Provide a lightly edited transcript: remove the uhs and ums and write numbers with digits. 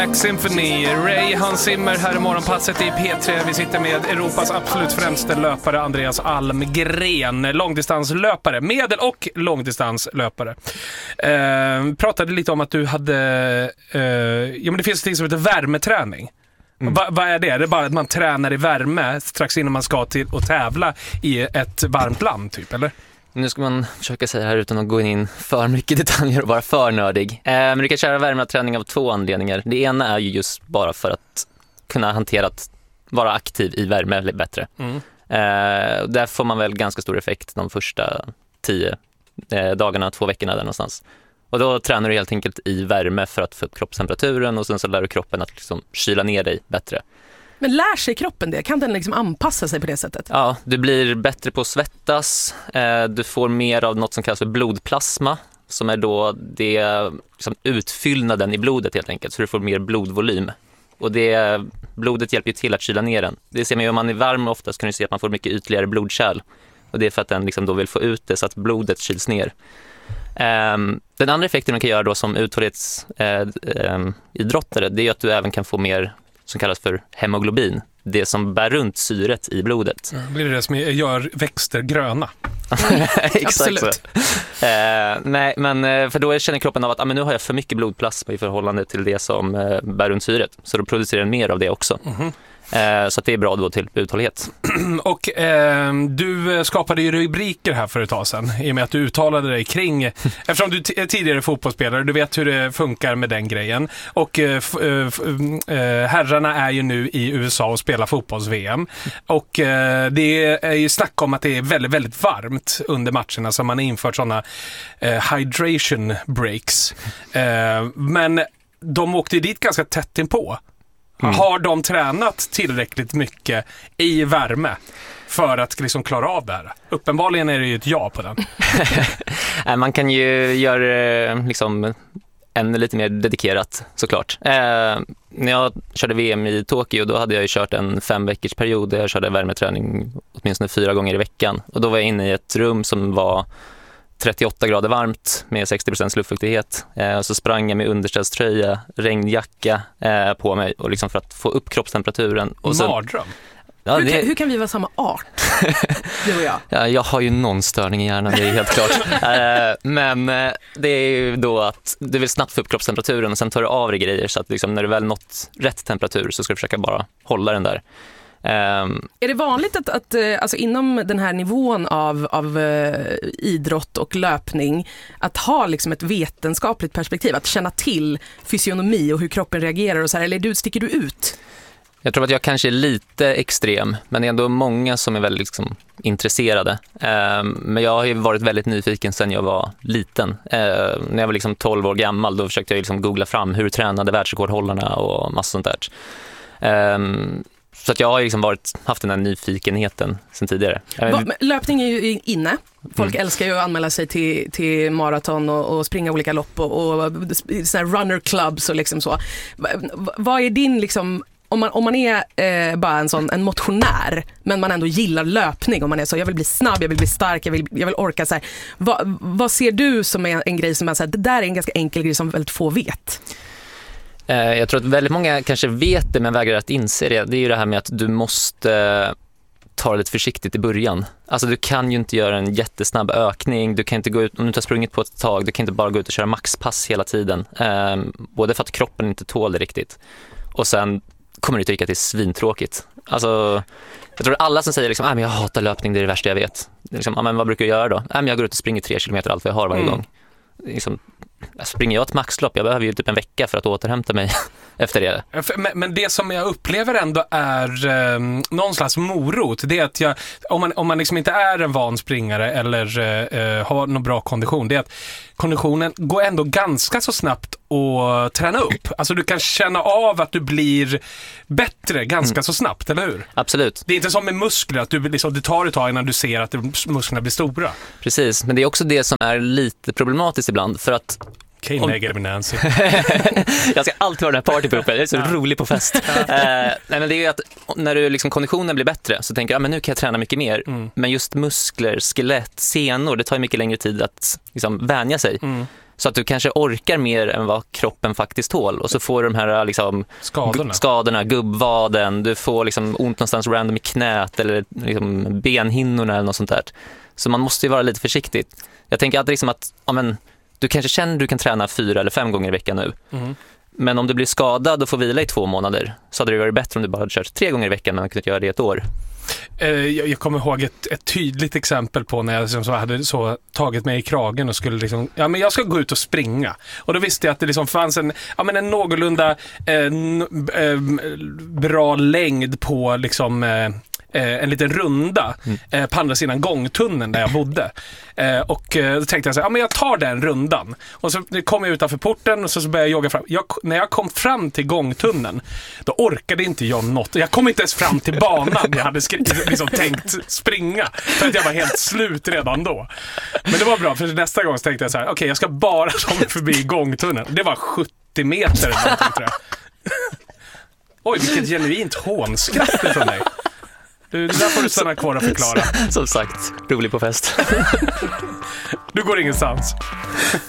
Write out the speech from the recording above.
Symphony, Ray, Hans Zimmer här i morgonpasset i P3. Vi sitter med Europas absolut främste löpare Andreas Almgren, långdistanslöpare, medel- och långdistanslöpare. Pratade lite om att du hade men det finns något som heter värmeträning. Vad är det? Det är bara att man tränar i värme strax innan man ska till och tävla i ett varmt land typ, eller? Nu ska man försöka säga här utan att gå in för mycket detaljer och vara för nördig. Men du kan köra värmeträning av 2 anledningar. Det ena är ju just bara för att kunna hantera att vara aktiv i värme bättre. Där får man väl ganska stor effekt de första 10 dagarna, 2 veckorna där någonstans. Och då tränar du helt enkelt i värme för att få upp kroppstemperaturen och sen så lär du kroppen att liksom kyla ner dig bättre. Men lär sig kroppen det? Kan den liksom anpassa sig på det sättet? Ja, du blir bättre på att svettas. Du får mer av något som kallas för blodplasma, som är då det liksom utfyllnaden i blodet helt enkelt, så du får mer blodvolym. Och blodet hjälper ju till att kyla ner den. Det ser man ju om man är varm oftast, kan du se att man får mycket ytligare blodkärl. Och det är för att den liksom då vill få ut det så att blodet kyls ner. Den andra effekten man kan göra då som uthållighetsidrottare, det är att du även kan få mer som kallas för hemoglobin, det som bär runt syret i blodet. Blir det som gör växter gröna? Exakt så. Nej, men för då känner kroppen av att nu har jag för mycket blodplasma i förhållande till det som bär runt syret, så då producerar den mer av det också. Så att det är bra då till uthållighet. Och du skapade ju rubriker här för ett tag sedan i och med att du uttalade dig kring, eftersom du är tidigare fotbollsspelare, du vet hur det funkar med den grejen. Och herrarna är ju nu i USA och spelar fotbolls-VM. Och det är ju snack om att det är väldigt, väldigt varmt under matcherna, så man har infört sådana hydration breaks. Men de åkte dit ganska tätt inpå. Har de tränat tillräckligt mycket i värme för att liksom klara av det här? Uppenbarligen är det ju ett ja på den. Man kan ju göra liksom ännu lite mer dedikerat såklart. När jag körde VM i Tokyo, då hade jag ju kört en 5 veckors period där jag körde värmeträning åtminstone 4 gånger i veckan. Och då var jag inne i ett rum som var 38 grader varmt med 60% luftfuktighet. Så sprang jag med underställströja, regnjacka på mig och liksom för att få upp kroppstemperaturen. Och sen, mardröm. Ja, hur kan vi vara samma art? Du och jag. Ja, jag har ju någon störning i hjärnan, det är helt klart. Men det är ju då att du vill snabbt få upp kroppstemperaturen och sen tar du av dig grejer så att liksom, när du väl nått rätt temperatur så ska du försöka bara hålla den där. Är det vanligt att alltså inom den här nivån av idrott och löpning att ha liksom ett vetenskapligt perspektiv, att känna till fysionomi och hur kroppen reagerar och så här, eller sticker du ut? Jag tror att jag kanske är lite extrem, men det är ändå många som är väldigt liksom intresserade. Men jag har ju varit väldigt nyfiken sedan jag var liten. När jag var liksom 12 år gammal, då försökte jag liksom googla fram hur tränade världsrekordhållarna och massa sånt där. Så att jag har liksom haft den här nyfikenheten sedan tidigare. Löpning är ju inne. Folk älskar ju att anmäla sig till maraton och springa olika lopp och såna här runner clubs och liksom så. Vad är din liksom, om man är bara en motionär men man ändå gillar löpning, om man är så, jag vill bli snabb, jag vill bli stark, jag vill orka så här. Vad ser du som är en grej som är så här, det där är en ganska enkel grej som väldigt få vet? Jag tror att väldigt många kanske vet det men vägrar att inse det. Det är ju det här med att du måste ta det lite försiktigt i början. Alltså du kan ju inte göra en jättesnabb ökning. Du kan inte gå ut, om du inte har sprungit på ett tag, du kan inte bara gå ut och köra maxpass hela tiden. Både för att kroppen inte tål det riktigt. Och sen kommer du tycka att det är svintråkigt. Alltså, jag tror att alla som säger liksom, men jag hatar löpning, det är det värsta jag vet. Liksom, men vad brukar jag göra då? Jag går ut och springer 3 kilometer allt vad jag har varje gång. Liksom, springer jag ett maxlopp, jag behöver ju typ en vecka för att återhämta mig efter det. Men det som jag upplever ändå är någon slags morot, det är att om man liksom inte är en van springare eller har någon bra kondition, det är att konditionen går ändå ganska så snabbt att träna upp. Alltså du kan känna av att du blir bättre ganska så snabbt, eller hur? Absolut. Det är inte som med muskler, att det tar ett tag innan du ser att musklerna blir stora. Precis, men det är också det som är lite problematiskt ibland, för att Kane med Nancy. Jag ska alltid vara den här partypuppen. Jag är så rolig på fest. Nej, men det är ju att när du liksom konditionen blir bättre så tänker jag, men nu kan jag träna mycket mer. Men just muskler, skelett, senor, det tar ju mycket längre tid att liksom vänja sig. Så att du kanske orkar mer än vad kroppen faktiskt tål. Och så får du de här liksom, skadorna, gubbvaden, du får liksom ont någonstans random i knät eller liksom benhinnorna eller något sånt där. Så man måste ju vara lite försiktig. Jag tänker alltid liksom att du kanske känner att du kan träna 4 eller 5 gånger i veckan nu. Mm. Men om du blir skadad och får vila i 2 månader så hade det varit bättre om du bara hade kört 3 gånger i veckan men kunnat göra det 1 år. Jag kommer ihåg ett tydligt exempel på när jag liksom hade tagit mig i kragen och skulle liksom, men jag ska gå ut och springa. Och då visste jag att det liksom fanns en någorlunda bra längd på liksom en liten runda på andra sidan gångtunneln där jag bodde. Och då tänkte jag så här, men jag tar den rundan. Och så kom jag utanför porten och så började jag jogga fram. När jag kom fram till gångtunneln, då orkade inte jag något. Jag kom inte ens fram till banan jag hade liksom tänkt springa. För att jag var helt slut redan då. Men det var bra, för nästa gång så tänkte jag så här, okej, jag ska bara ta mig förbi gångtunneln. Det var 70 meter eller någonting, tror jag. Oj, vilket genuint hånskratt från dig. Du, där får du stanna kvar och förklara. Som sagt, rolig på fest. Du går ingenstans.